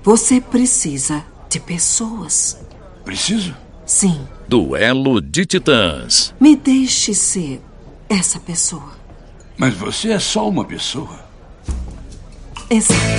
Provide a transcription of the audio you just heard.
Você precisa de pessoas. Preciso? Sim. Duelo de Titãs. Me deixe ser essa pessoa. Mas você é só uma pessoa. Exato.